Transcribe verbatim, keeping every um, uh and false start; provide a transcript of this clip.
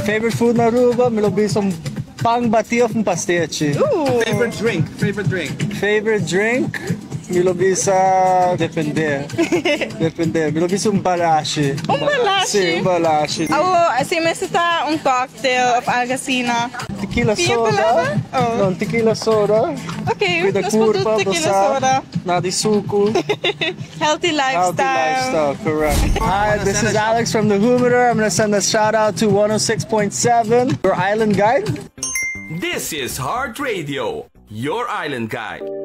Favorite food na Aruba? Me lo bisong pang batio from pastiche. Ooh. Favorite drink? Favorite drink? Favorite drink? Me lo bisa depende. Depende. Me lo bisa um balashi. Um balashi? Sim, um balashi. Oh, assim, mas está um cocktail of Algacina. Tequila Tinha soda? palavra? Oh. Não, tequila soda. Okay, With the nós curva, produtos tequila basta, soda. nada de suco. Healthy lifestyle. Healthy lifestyle, correct. Hi, this is Alex from the Humidor. I'm going to send a shout out to one oh six point seven, your island guide. This is Heart Radio, your island guide.